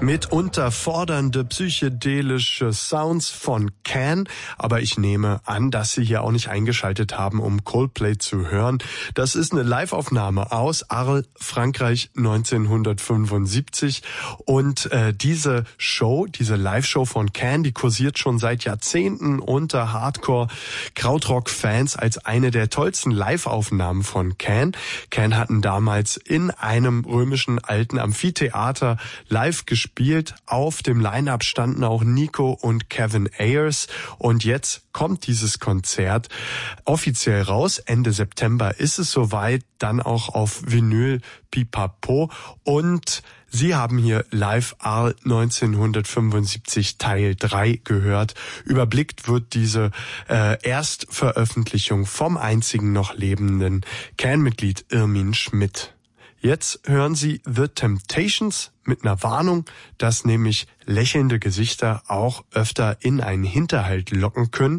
Mitunter fordernde psychedelische Sounds von Can, aber ich nehme an, dass Sie hier auch nicht eingeschaltet haben, um Coldplay zu hören. Das ist eine Live-Aufnahme aus Arles, Frankreich 1975 und diese Live-Show von Can, die kursiert schon seit Jahrzehnten unter Hardcore-Krautrock-Fans als eine der tollsten Live-Aufnahmen von Can. Can hatten damals in einem römischen alten Amphitheater live gespielt. Auf dem Line-Up standen auch Nico und Kevin Ayers. Und jetzt kommt dieses Konzert offiziell raus. Ende September ist es soweit, dann auch auf Vinyl Pipapo. Und Sie haben hier Live Arles 1975 Teil 3 gehört. Überblickt wird diese Erstveröffentlichung vom einzigen noch lebenden Can-Mitglied Irmin Schmidt. Jetzt hören Sie The Temptations mit einer Warnung, dass nämlich lächelnde Gesichter auch öfter in einen Hinterhalt locken können.